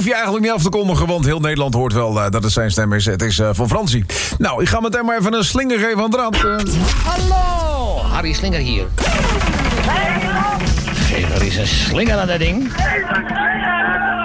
hoef je eigenlijk niet af te kondigen, want heel Nederland hoort wel dat het zijn stem is. Het is van Fransie. Nou, ik ga meteen maar even een slinger geven aan de rand. Hallo, Harry Slinger hier. Geef er eens een slinger aan dat ding.